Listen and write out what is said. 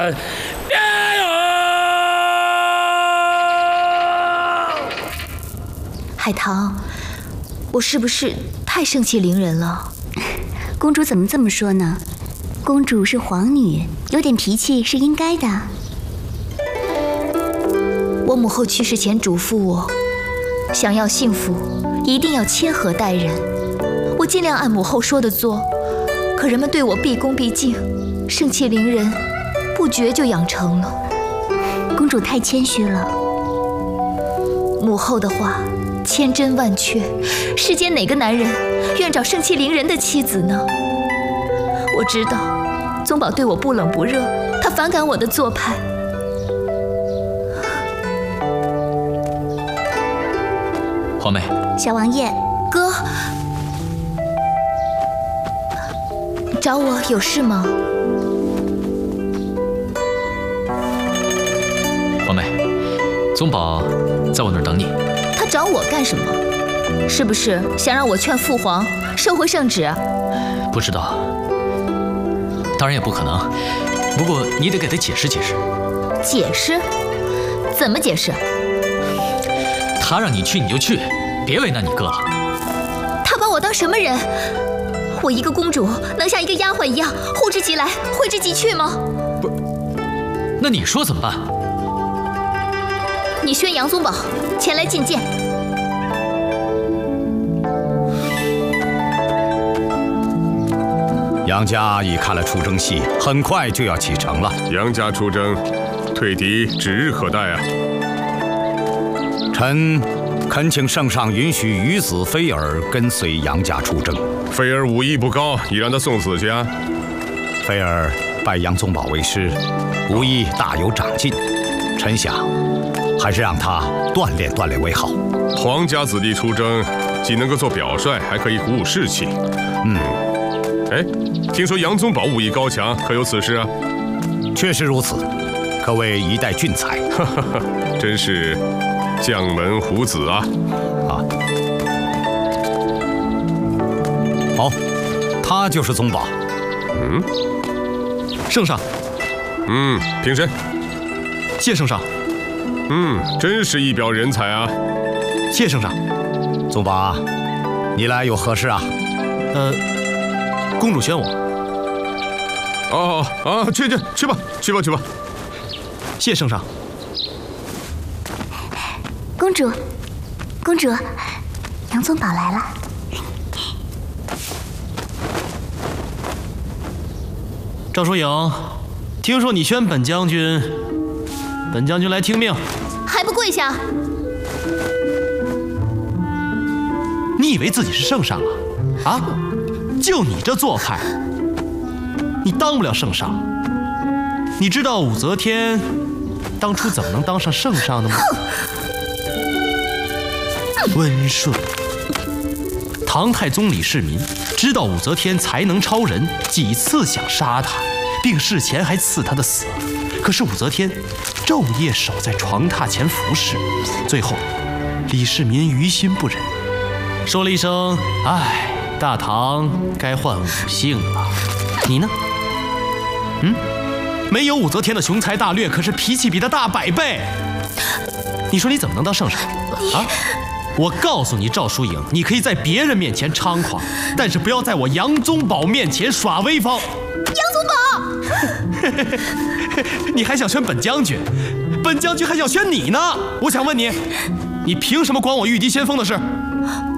海棠，我是不是太盛气凌人了？ 公主怎么这么说呢？公主是皇女，有点脾气是应该的。 我母后去世前嘱咐我，想要幸福，一定要谦和待人。我尽量按母后说的做，可人们对我毕恭毕敬，盛气凌人，不觉就养成了。 公主太谦虚了。 母后的话千真万确，世间哪个男人愿找盛气凌人的妻子呢？我知道宗保对我不冷不热，他反感我的做派。 皇妹， 小王爷， 哥，找我有事吗？ 皇妹，宗保在我那儿等你。 他找我干什么？是不是想让我劝父皇收回圣旨？ 不知道，当然也不可能。不过你得给他解释解释。 解释？怎么解释？ 他让你去你就去，别为难你哥了。 他把我当什么人？我一个公主能像一个丫鬟一样呼之即来挥之即去吗？ 不，那你说怎么办？ 你宣杨宗保前来觐见。 杨家已看了出征戏，很快就要启程了。 杨家出征，退敌指日可待啊！ 臣恳请圣上允许余子菲儿跟随杨家出征。 菲儿武艺不高，你让她送死去啊！ 菲儿拜杨宗保为师，武艺大有长进，臣想还是让她锻炼锻炼为好。 皇家子弟出征，既能够做表率，还可以鼓舞士气。哎，听说杨宗保武艺高强，可有此事啊？ 确实如此，可谓一代俊才。 真是将门虎子啊！ 好，他就是宗保。 圣上。 平身。 谢圣上。 真是一表人才啊！ 谢圣上。 宗保，你来有何事啊？ 公主宣我。 去吧。 谢圣上。 公主，杨宗保来了。 赵疏影，听说你宣本将军，本将军来听命。 还不跪下？ 你以为自己是圣上啊？就你这做派，你当不了圣上。你知道武则天当初怎么能当上圣上的吗？温顺。唐太宗李世民知道武则天才能超人，几次想杀她，并事前还赐她的死。可是武则天昼夜守在床榻前服侍，最后李世民于心不忍，说了一声：“唉。”大唐该换武姓了，你呢？没有武则天的雄才大略，可是脾气比他大100倍。你说你怎么能当圣上啊？我告诉你，赵疏影，你可以在别人面前猖狂，但是不要在我杨宗保面前耍威风。 杨宗保， 你还想宣本将军？本将军还想宣你呢。我想问你，你凭什么管我御敌先锋的事？